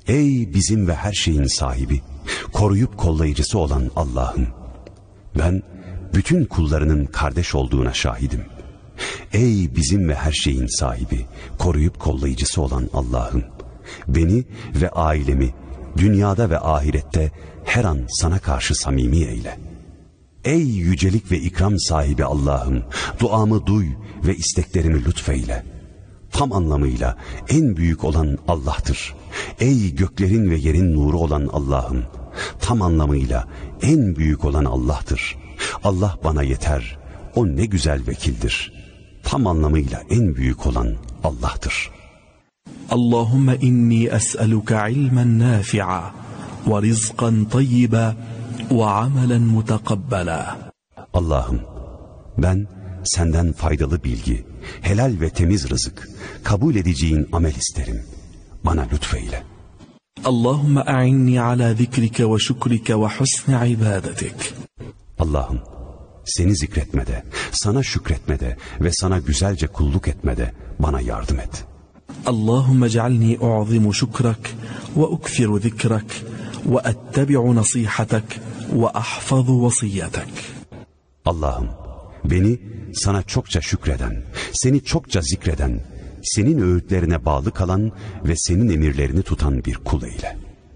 Ey bizim ve her şeyin sahibi, koruyup kollayıcısı olan Allah'ım, ben bütün kullarının kardeş olduğuna şahidim. Ey bizim ve her şeyin sahibi, koruyup kollayıcısı olan Allah'ım, beni ve ailemi dünyada ve ahirette her an sana karşı samimi eyle. Ey yücelik ve ikram sahibi Allah'ım, duamı duy ve isteklerimi lütfeyle. Tam anlamıyla en büyük olan Allah'tır. Ey göklerin ve yerin nuru olan Allah'ım, tam anlamıyla en büyük olan Allah'tır. Allah bana yeter, o ne güzel vekildir. Tam anlamıyla en büyük olan Allah'tır. Allahümme inni es'eluke ilmen nafi'a ve rizqan tayyiba ve amelen mutakabbala. Allah'ım, ben senden faydalı bilgi, helal ve temiz rızık, kabul edeceğin amel isterim. Bana lütfeyle. Allahümme a'inni ala zikrike ve şükrike ve husni ibadetik. Allah'ım, seni zikretmede, sana şükretmede ve sana güzelce kulluk etmede bana yardım et. Allahümme cealni u'zimu şükrak ve ukthiru zikrak ve ettebi'u nasihatak ve ahfazu vasiyetek. Allah'ım, beni sana çokça şükreden, seni çokça zikreden, senin öğütlerine bağlı kalan ve senin emirlerini tutan bir kul eyle.